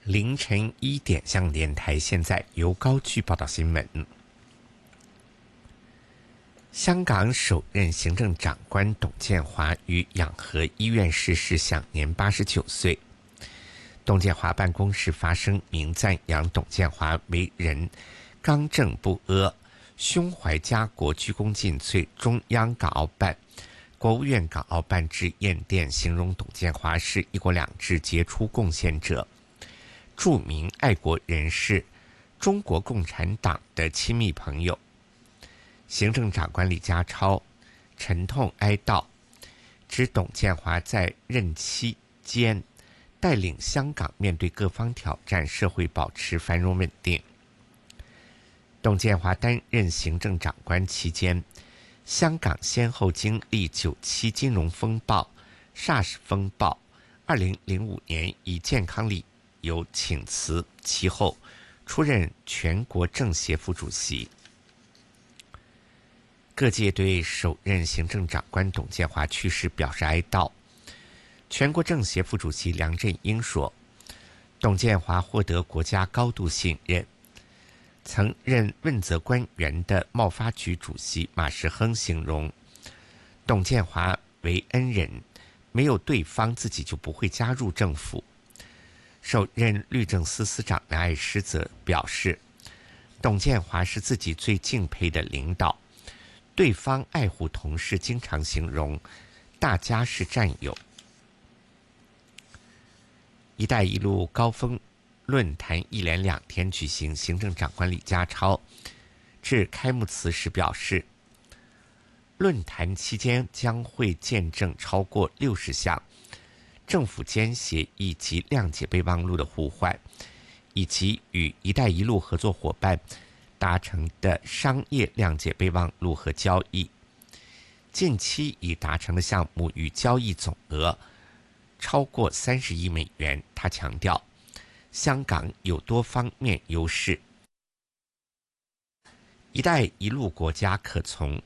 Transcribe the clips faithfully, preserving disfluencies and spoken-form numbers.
凌晨一点，香港电台现在由高居报道新闻。香港首任行政长官董建华于养和医院逝世，享年八十九岁。董建华办公室发声明赞扬董建华为人刚正不阿，胸怀家国，鞠躬尽瘁。中央港澳办、国务院港澳办致唁电，形容董建华是一国两制杰出贡献者、著名爱国人士、中国共产党的亲密朋友。行政长官李家超沉痛哀悼，指董建华在任期间带领香港面对各方挑战，社会保持繁荣稳定。董建华担任行政长官期间，香港先后经历九七金融风暴、SARS 风暴，二零零五年以健康理由请辞，其后出任全国政协副主席。各界对首任行政长官董建华去世表示哀悼。全国政协副主席梁振英说，董建华获得国家高度信任。曾任问责官员的贸发局主席马时亨形容，董建华为恩人，没有对方自己就不会加入政府。首任律政司司长梁爱诗则表示，董建华是自己最敬佩的领导，对方爱护同事，经常形容大家是战友。一带一路高峰论坛一连两天举行，行政长官李家超致开幕词时表示，论坛期间将会见证超过六十项政府间协议及谅解备忘录的互换，以及与一带一路合作伙伴达成的商业谅解备忘录和交易。近期已达成的项目与交易总额超过三十亿美元。他强调，香港有多方面优势，一带一路国家可从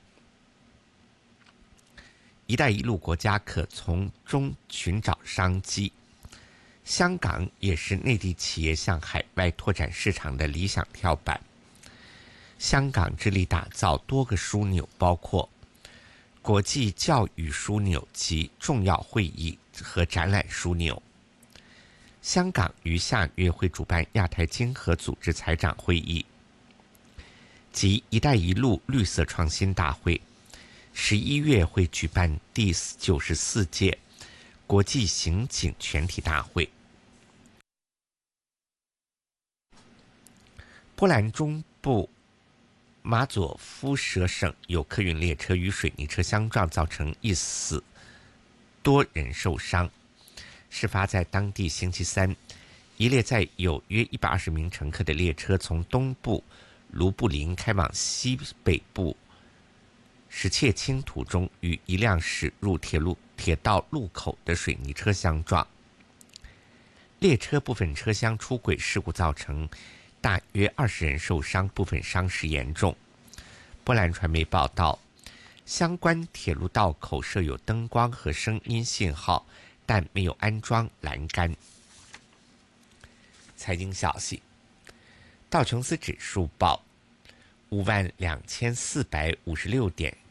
一带一路国家可从中寻找商机。香港也是内地企业向海外拓展市场的理想跳板。香港致力打造多个枢纽，包括国际教育枢纽及重要会议和展览枢纽。香港于下月会主办亚太经合组织财长会议及一带一路绿色创新大会，十一月会举办第九十四届国际刑警全体大会。波兰中部马佐夫舍省有客运列车与水泥车相撞，造成一死多人受伤。事发在当地星期三，一列载有约一百二十名乘客的列车从东部卢布林开往西北部什切清途中，与一辆驶入铁路铁道路口的水泥车相撞。列车部分车厢出轨事故造成大约二十人受伤，部分伤势严重。波兰传媒报道，相关铁路道口设有灯光和声音信号，但没有安装栏杆。财经消息，道琼斯指数报五万两千四百五十六点，